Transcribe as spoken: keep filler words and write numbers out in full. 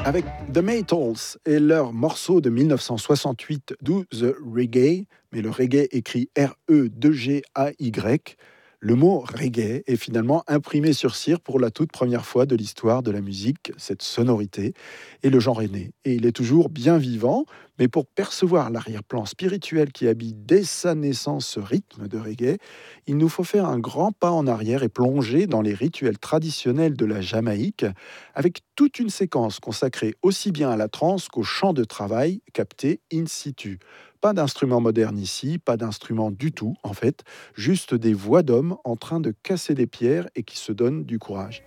avec The Maytals et leur morceau de mille neuf cent soixante-huit, Do the Reggae, mais le reggae écrit R E G A Y. Le mot reggae est finalement imprimé sur cire pour la toute première fois de l'histoire de la musique, cette sonorité, et le genre est né. Et il est toujours bien vivant, mais pour percevoir l'arrière-plan spirituel qui habite dès sa naissance ce rythme de reggae, il nous faut faire un grand pas en arrière et plonger dans les rituels traditionnels de la Jamaïque, avec toute une séquence consacrée aussi bien à la trance qu'au chant de travail capté in situ. Pas d'instrument moderne ici, pas d'instrument du tout en fait, juste des voix d'hommes en train de casser des pierres et qui se donnent du courage.